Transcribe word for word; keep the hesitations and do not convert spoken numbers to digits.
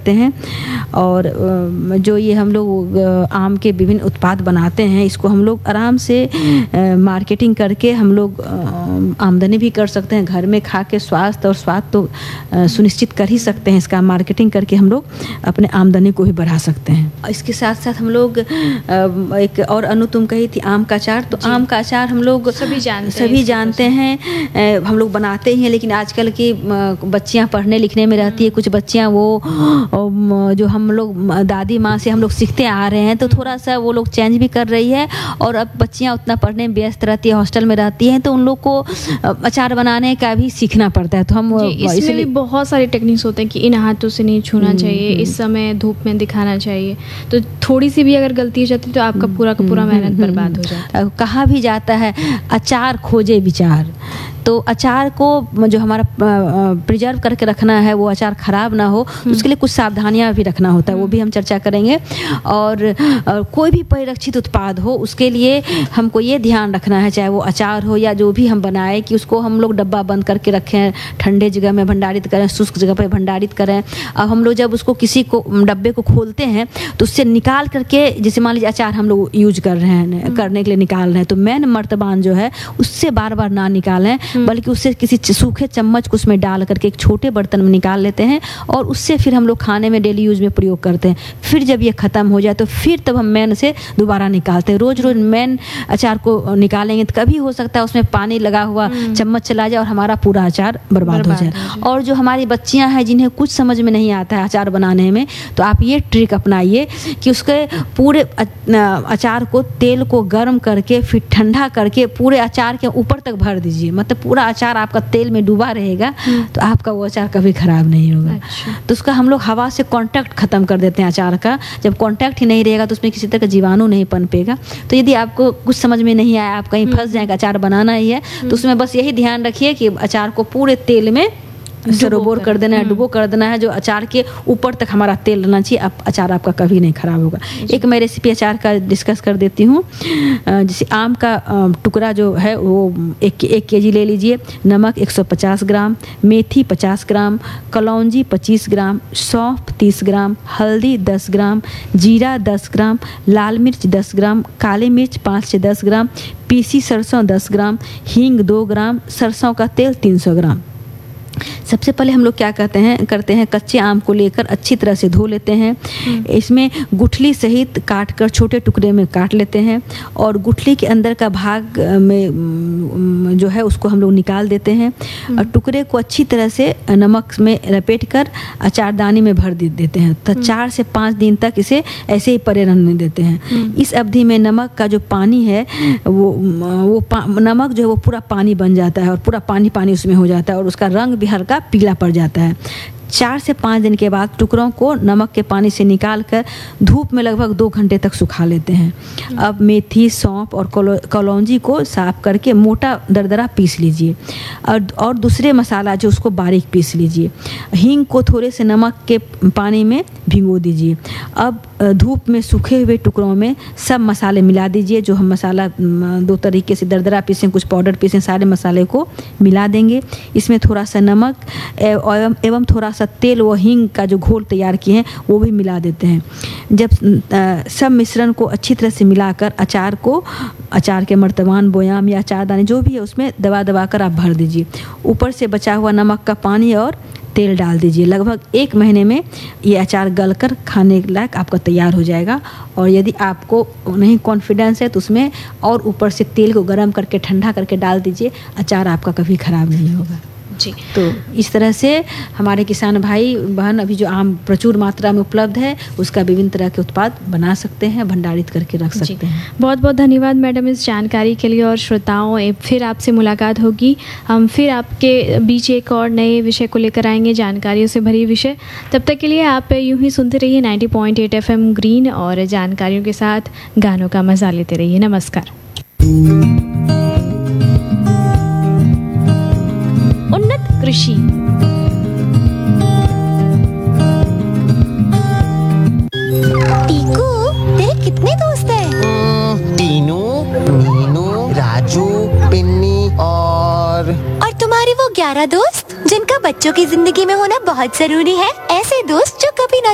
सकते हैं। और अ, जो ये हम लोग अ, आम के विभिन्न उत्पाद बनाते हैं, इसको हम लोग आराम से अ, मार्केटिंग करके हम लोग अ, आमदनी भी कर सकते हैं। घर में खा के स्वास्थ्य और स्वाद तो अ, सुनिश्चित कर ही सकते हैं, इसका मार्केटिंग करके हम लोग अपने आमदनी को भी बढ़ा सकते हैं। इसके साथ साथ हम लोग अ, एक और अनु तुम कही थी आम का अचार, तो आम का अचार हम लोग सभी जानते सभी जानते हैं, अ, हम लोग बनाते ही हैं। लेकिन आजकल की अ, बच्चियां पढ़ने लिखने में रहती है, कुछ बच्चियां वो अ, जो हम लोग दादी माँ से हम लोग सीखते आ रहे हैं, तो थोड़ा सा वो लोग चेंज भी कर रही है। और अब बच्चियां उतना पढ़ने में व्यस्त रहती है, हॉस्टल में रहती हैं, तो उन लोग को अ, अचार बनाने का भी सीखना पड़ता है। तो हम जी, इसमें भी बहुत सारे टेक्निक्स होते हैं कि इन हाथों से नहीं छूना चाहिए, इस समय धूप में दिखाना चाहिए। तो थोड़ी सी भी अगर गलती हो जाती है तो आपका पूरा का पूरा मेहनत बर्बाद हो जाता है। कहा भी जाता है अचार खोजे विचार, तो अचार को जो हमारा प्रिजर्व करके रखना है, वो अचार ख़राब ना हो, तो उसके लिए कुछ सावधानियां भी रखना होता है, वो भी हम चर्चा करेंगे। और, और कोई भी परिरक्षित उत्पाद हो, उसके लिए हमको ये ध्यान रखना है, चाहे वो अचार हो या जो भी हम बनाए, कि उसको हम लोग डब्बा बंद करके रखें, ठंडे जगह में भंडारित करें, शुष्क जगह पर भंडारित करें। अब हम लोग जब उसको किसी को डब्बे को खोलते हैं तो उससे निकाल करके, जैसे मान लीजिए अचार हम लोग यूज कर रहे हैं, करने के लिए निकाल रहे हैं, तो मेन मर्तबान जो है उससे बार बार ना निकालें, बल्कि उससे किसी सूखे चम्मच को उसमें डाल करके एक छोटे बर्तन में निकाल लेते हैं, और उससे फिर हम लोग खाने में डेली यूज में प्रयोग करते हैं। फिर जब ये ख़त्म हो जाए तो फिर तब हम मेन से दोबारा निकालते हैं। रोज़ रोज़ मेन अचार को निकालेंगे तो कभी हो सकता है उसमें पानी लगा हुआ चम्मच चला जाए और हमारा पूरा अचार बर्बाद हो जाए। और जो हमारी बच्चियाँ हैं जिन्हें कुछ समझ में नहीं आता है अचार बनाने में, तो आप ये ट्रिक अपनाइए कि उसके पूरे अचार को, तेल को गर्म करके फिर ठंडा करके पूरे अचार के ऊपर तक भर दीजिए। मतलब पूरा अचार आपका तेल में डूबा रहेगा, तो आपका वो अचार कभी खराब नहीं होगा। अच्छा। तो उसका हम लोग हवा से कांटेक्ट खत्म कर देते हैं अचार का। जब कांटेक्ट ही नहीं रहेगा तो उसमें किसी तरह का जीवाणु नहीं पनपेगा। तो यदि आपको कुछ समझ में नहीं आया, आप कहीं फंस जाएगा, अचार बनाना ही है, तो उसमें बस यही ध्यान रखिए कि अचार को पूरे तेल में सरोबोर कर देना है, डुबो कर देना है, जो अचार के ऊपर तक हमारा तेल रहना चाहिए। आप अचार आपका कभी नहीं खराब होगा। एक मैं रेसिपी अचार का डिस्कस कर देती हूँ। जैसे आम का टुकड़ा जो है वो एक एक के जी ले लीजिए, नमक एक सौ पचास ग्राम, मेथी पचास ग्राम, कलौंजी पच्चीस ग्राम, सौंफ तीस ग्राम, हल्दी दस ग्राम, जीरा दस ग्राम, लाल मिर्च दस ग्राम, काली मिर्च पाँच से दस ग्राम, पीसी सरसों दस ग्राम, हींग दो ग्राम, सरसों का तेल तीन सौ ग्राम। सबसे पहले हम लोग क्या कहते हैं करते हैं कच्चे आम को लेकर अच्छी तरह से धो लेते हैं। इसमें गुठली सहित काट कर छोटे टुकड़े में काट लेते हैं, और गुठली के अंदर का भाग में जो है उसको हम लोग निकाल देते हैं, और टुकड़े को अच्छी तरह से नमक में लपेट कर अचारदानी में भर दे देते हैं। तो चार से पाँच दिन तक इसे ऐसे ही पड़े रहने देते हैं। इस अवधि में नमक का जो पानी है वो वो नमक जो है वो पूरा पानी बन जाता है, और पूरा पानी पानी उसमें हो जाता है, और उसका रंग भी हल्का पीला पड़ जाता है। चार से पाँच दिन के बाद टुकड़ों को नमक के पानी से निकालकर धूप में लगभग दो घंटे तक सुखा लेते हैं। अब मेथी, सौंफ और कलौंजी को साफ करके मोटा दरदरा पीस लीजिए, और और दूसरे मसाला जो उसको बारीक पीस लीजिए। हींग को थोड़े से नमक के पानी में भिगो दीजिए। अब धूप में सूखे हुए टुकड़ों में सब मसाले मिला दीजिए। जो हम मसाला दो तरीके से दरदरा पीसें, कुछ पाउडर पीसें, सारे मसाले को मिला देंगे। इसमें थोड़ा सा नमक एवं एवं थोड़ा सा तेल व हींग का जो घोल तैयार किए हैं वो भी मिला देते हैं। जब आ, सब मिश्रण को अच्छी तरह से मिलाकर अचार को अचार के मर्तबान, बोयाम या अचारदानी जो भी है उसमें दबा दबा कर आप भर दीजिए। ऊपर से बचा हुआ नमक का पानी और तेल डाल दीजिए। लगभग एक महीने में ये अचार गलकर खाने लायक आपका तैयार हो जाएगा। और यदि आपको नहीं कॉन्फिडेंस है तो उसमें और ऊपर से तेल को गर्म करके ठंडा करके डाल दीजिए। अचार आपका कभी ख़राब नहीं होगा। जी, तो इस तरह से हमारे किसान भाई बहन अभी जो आम प्रचुर मात्रा में उपलब्ध है उसका विभिन्न तरह के उत्पाद बना सकते हैं, भंडारित करके रख सकते हैं। बहुत बहुत धन्यवाद मैडम इस जानकारी के लिए। और श्रोताओं, फिर आपसे मुलाकात होगी, हम फिर आपके बीच एक और नए विषय को लेकर आएंगे, जानकारियों से भरी विषय। तब तक के लिए आप यूं ही सुनते रहिए ninety point eight F M green, और जानकारियों के साथ गानों का मजा लेते रहिए। नमस्कार। उन्नत कृषि टीकू, तेरे कितने दोस्त हैं? टीनू, मीनू, राजू, पिन्नी और और तुम्हारे वो ग्यारह दोस्त जिनका बच्चों की जिंदगी में होना बहुत जरूरी है, ऐसे दोस्त जो कभी ना